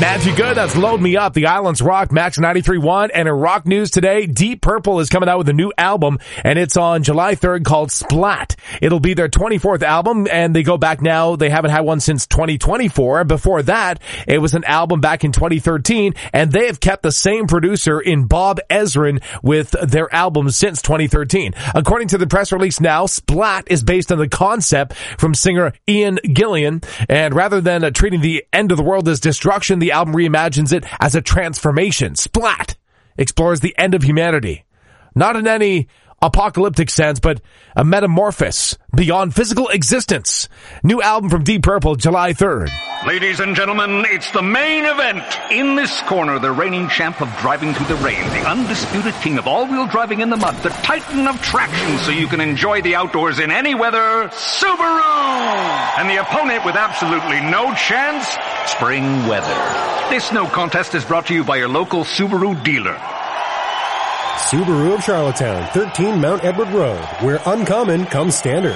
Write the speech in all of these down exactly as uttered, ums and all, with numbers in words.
Matthew Good, that's Load Me Up, the Islands Rock, Max ninety-three point one. And in rock news today, Deep Purple is coming out with a new album, and it's on July third called Splat. It'll be their twenty-fourth album, and they go back now. They haven't had one since twenty twenty-four. Before that, it was an album back in twenty thirteen, and they have kept the same producer in Bob Ezrin with their albums since twenty thirteen. According to the press release now, Splat is based on the concept from singer Ian Gillan, and rather than uh, treating the end of the world as destruction, the album reimagines it as a transformation. Splat explores the end of humanity. Not in any apocalyptic sense, but a metamorphosis beyond physical existence. New album from Deep Purple, July third. Ladies and gentlemen, it's the main event. In this corner, the reigning champ of driving through the rain, the undisputed king of all-wheel driving in the mud, the titan of traction so you can enjoy the outdoors in any weather, Subaru! And the opponent with absolutely no chance, spring weather. This no contest is brought to you by your local Subaru dealer. Subaru of Charlottetown, thirteen Mount Edward Road, where uncommon comes standard.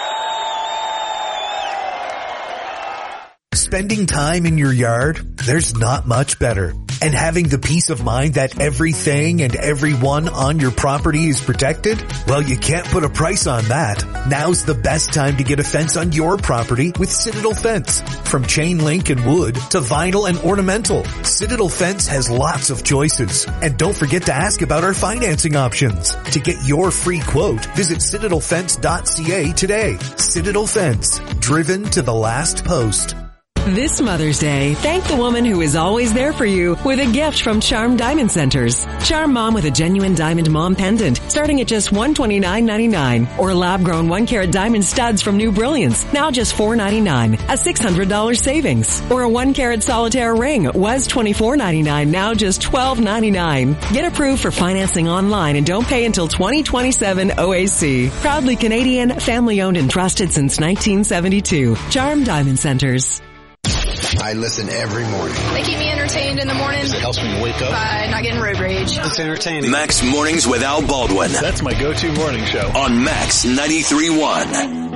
Spending time in your yard, there's not much better. And having the peace of mind that everything and everyone on your property is protected? Well, you can't put a price on that. Now's the best time to get a fence on your property with Citadel Fence. From chain link and wood to vinyl and ornamental, Citadel Fence has lots of choices. And don't forget to ask about our financing options. To get your free quote, visit citadel fence dot c a today. Citadel Fence, driven to the last post. This Mother's Day, thank the woman who is always there for you with a gift from Charm Diamond Centers. Charm Mom with a genuine diamond mom pendant starting at just one hundred twenty-nine ninety-nine, or lab-grown one-carat diamond studs from New Brilliance, now just four hundred ninety-nine, a six hundred dollars savings. Or a one-carat solitaire ring was twenty-four ninety-nine, now just twelve ninety-nine. Get approved for financing online and don't pay until twenty twenty-seven O A C. Proudly Canadian, family-owned and trusted since nineteen seventy-two. Charm Diamond Centers. I listen every morning. They keep me entertained in the morning. It helps me wake up. By not getting road rage. It's entertaining. Max Mornings with Al Baldwin. That's my go-to morning show. On Max ninety-three point one.